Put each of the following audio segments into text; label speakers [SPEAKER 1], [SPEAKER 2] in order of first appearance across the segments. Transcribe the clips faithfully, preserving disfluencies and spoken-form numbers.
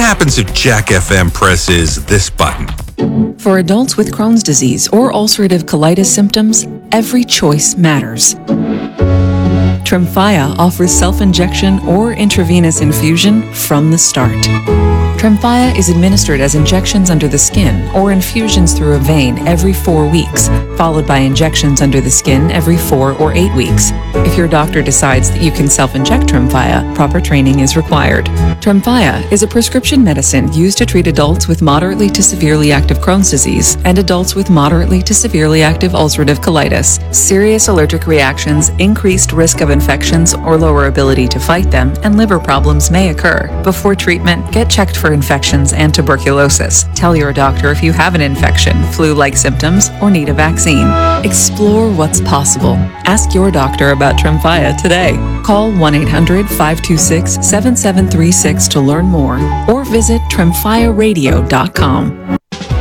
[SPEAKER 1] happens if Jack F M presses this button?
[SPEAKER 2] For adults with Crohn's disease or ulcerative colitis symptoms, every choice matters. Tremfya offers self-injection or intravenous infusion from the start. Tremfya is administered as injections under the skin or infusions through a vein every four weeks, followed by injections under the skin every four or eight weeks. If your doctor decides that you can self-inject Tremfya, proper training is required. Tremfya is a prescription medicine used to treat adults with moderately to severely active Crohn's disease and adults with moderately to severely active ulcerative colitis. Serious allergic reactions, increased risk of infections or lower ability to fight them, and liver problems may occur. Before treatment, get checked for infections and tuberculosis. Tell your doctor if you have an infection, flu-like symptoms, or need a vaccine. Explore what's possible. Ask your doctor about Tremfya today. Call one eight hundred, five two six, seven seven three six to learn more or visit tremfya radio dot com.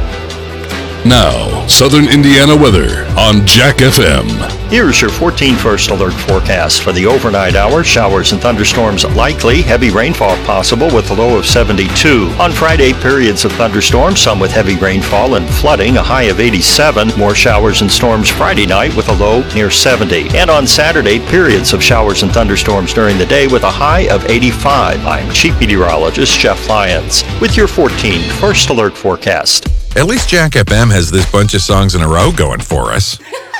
[SPEAKER 3] Now, Southern Indiana weather on Jack F M.
[SPEAKER 4] Here's your fourteen First Alert forecast for the overnight hours. Showers and thunderstorms likely. Heavy rainfall possible with a low of seventy-two. On Friday, periods of thunderstorms, some with heavy rainfall and flooding, a high of eighty-seven. More showers and storms Friday night with a low near seventy. And on Saturday, periods of showers and thunderstorms during the day with a high of eighty-five. I'm Chief Meteorologist Jeff Lyons with your fourteen First Alert forecast.
[SPEAKER 1] At least Jack F M has this bunch of songs in a row going for us.